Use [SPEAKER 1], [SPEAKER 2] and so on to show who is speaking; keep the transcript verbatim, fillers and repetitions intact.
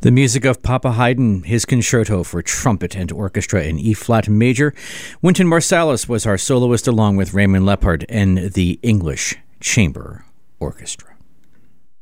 [SPEAKER 1] The music of Papa Haydn, his concerto for trumpet and orchestra in E-flat major. Wynton Marsalis was our soloist along with Raymond Lepard and the English Chamber Orchestra.